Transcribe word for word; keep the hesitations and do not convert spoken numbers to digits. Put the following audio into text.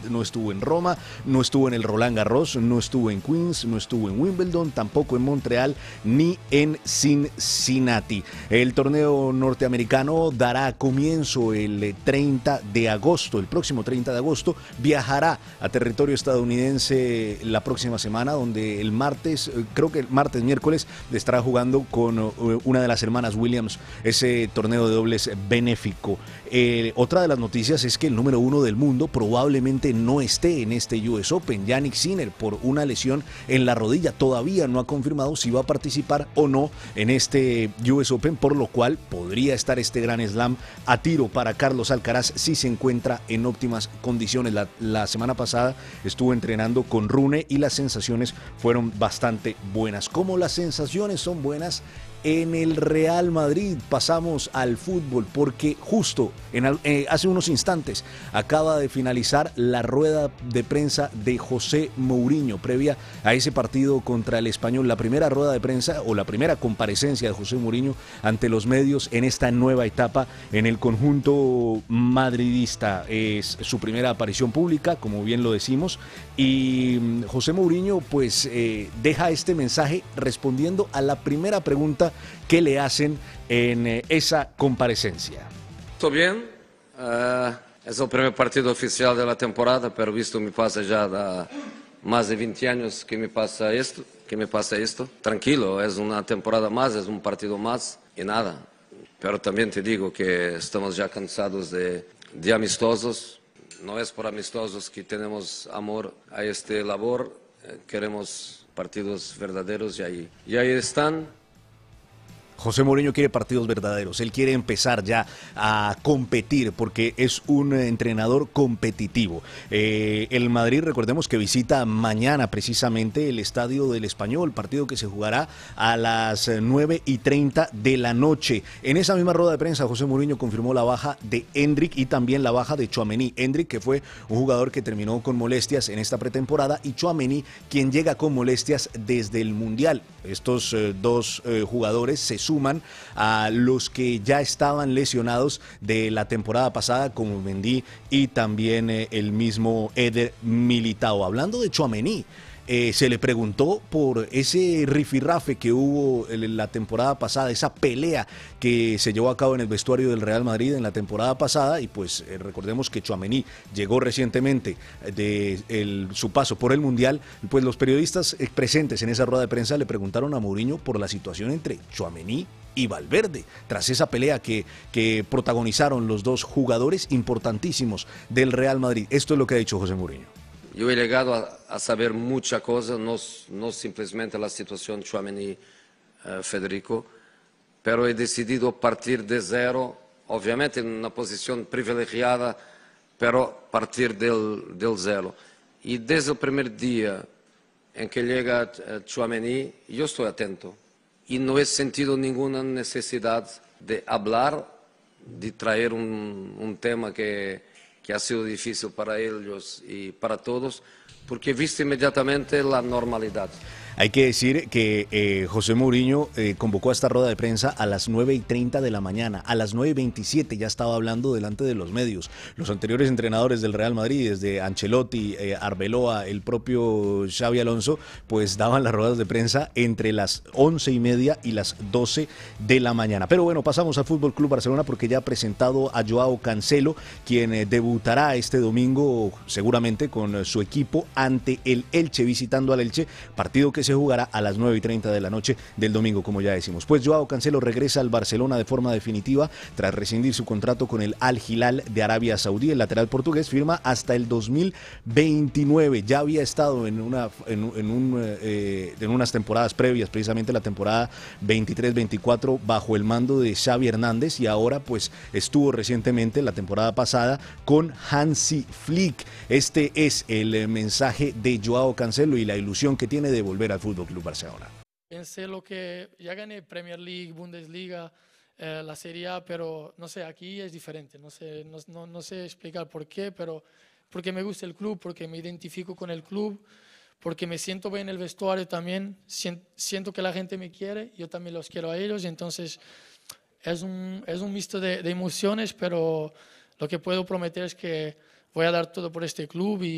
no estuvo en Roma, no estuvo en el Roland Garros, no estuvo en Queens, no estuvo en Wimbledon, tampoco en Montreal ni en Cincinnati. El torneo norteamericano dará comienzo el treinta de agosto, el próximo treinta de agosto, viajará a territorio estadounidense la próxima semana, donde el martes, creo que el martes, miércoles, estará jugando con una de las hermanas Williams ese torneo de dobles benéfico. Eh, otra de las noticias es que el número uno del mundo probablemente no esté en este U S Open. Jannik Sinner, por una lesión en la rodilla, todavía no ha confirmado si va a participar o no en este U S Open, por lo cual podría estar este Grand Slam a tiro para Carlos Alcaraz si se encuentra en óptimas condiciones. La, la semana pasada estuvo entrenando con Rune y las sensaciones fueron bastante buenas. Como las sensaciones son buenas en el Real Madrid, pasamos al fútbol porque justo en, eh, hace unos instantes acaba de finalizar la rueda de prensa de José Mourinho previa a ese partido contra el Español, la primera rueda de prensa o la primera comparecencia de José Mourinho ante los medios en esta nueva etapa en el conjunto madridista. Es su primera aparición pública, como bien lo decimos, y José Mourinho pues eh, deja este mensaje respondiendo a la primera pregunta que le hacen en eh, esa comparecencia. Todo bien, uh, es el primer partido oficial de la temporada, pero visto me pasa ya da más de veinte años que me pasa esto, que me pasa esto. Tranquilo, es una temporada más, es un partido más y nada. Pero también te digo que estamos ya cansados de, de amistosos. No es por amistosos que tenemos amor a este labor, eh, queremos partidos verdaderos y ahí, y ahí están. José Mourinho quiere partidos verdaderos, él quiere empezar ya a competir porque es un entrenador competitivo. Eh, el Madrid, recordemos que visita mañana precisamente el Estadio del Español, partido que se jugará a las nueve y treinta de la noche. En esa misma rueda de prensa, José Mourinho confirmó la baja de Endrick y también la baja de Tchouaméni. Endrick, que fue un jugador que terminó con molestias en esta pretemporada, y Tchouaméni, quien llega con molestias desde el Mundial. Estos eh, dos eh, jugadores se suman a los que ya estaban lesionados de la temporada pasada, como Mendy y también eh, el mismo Eder Militao. Hablando de Tchouaméni, Eh, se le preguntó por ese rifirrafe que hubo en la temporada pasada, esa pelea que se llevó a cabo en el vestuario del Real Madrid en la temporada pasada, y pues eh, recordemos que Tchouaméni llegó recientemente de el, su paso por el Mundial. Pues los periodistas eh, presentes en esa rueda de prensa le preguntaron a Mourinho por la situación entre Tchouaméni y Valverde, tras esa pelea que, que protagonizaron los dos jugadores importantísimos del Real Madrid. Esto es lo que ha dicho José Mourinho. Yo he llegado a, a saber mucha cosa, no, no simplemente la situación Tchouaméni-Federico, uh, pero he decidido partir de cero, obviamente en una posición privilegiada, pero partir del, del cero. Y desde el primer día en que llega uh, Tchouaméni, yo estoy atento y no he sentido ninguna necesidad de hablar, de traer un, un tema que... que ha sido difícil para ellos y para todos, porque he visto inmediatamente la normalidad. Hay que decir que eh, José Mourinho eh, convocó a esta rueda de prensa a las nueve y treinta de la mañana. A las nueve y veintisiete ya estaba hablando delante de los medios. Los anteriores entrenadores del Real Madrid, desde Ancelotti, eh, Arbeloa, el propio Xabi Alonso, pues daban las ruedas de prensa entre las once y media y las doce de la mañana. Pero bueno, pasamos al Fútbol Club Barcelona porque ya ha presentado a Joao Cancelo, quien eh, debutará este domingo seguramente con eh, su equipo ante el Elche, visitando al Elche, partido que se jugará a las nueve y treinta de la noche del domingo, como ya decimos. Pues Joao Cancelo regresa al Barcelona de forma definitiva tras rescindir su contrato con el Al Hilal de Arabia Saudí. El lateral portugués firma hasta el dos mil veintinueve. Ya había estado en, una, en, en, un, eh, en unas temporadas previas, precisamente la temporada veintitrés veinticuatro, bajo el mando de Xavi Hernández, y ahora pues estuvo recientemente, la temporada pasada, con Hansi Flick. Este es el mensaje de Joao Cancelo y la ilusión que tiene de volver al Fútbol Club Barcelona. Pensé lo que ya gané Premier League, Bundesliga, eh, la Serie A, pero no sé, aquí es diferente. No sé, no, no, no sé explicar por qué, pero porque me gusta el club, porque me identifico con el club, porque me siento bien en el vestuario también. Siento que la gente me quiere, yo también los quiero a ellos. Entonces es un, es un mixto de, de emociones, pero lo que puedo prometer es que voy a dar todo por este club y